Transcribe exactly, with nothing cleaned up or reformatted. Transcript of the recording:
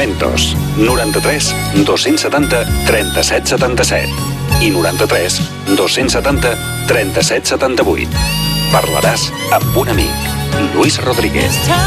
Momentos. noranta-tres dos-cents setanta trenta-set setanta-set i noranta-tres dos-cents setanta trenta-set setanta-vuit. Parlaràs amb un amic. Lluís Rodríguez.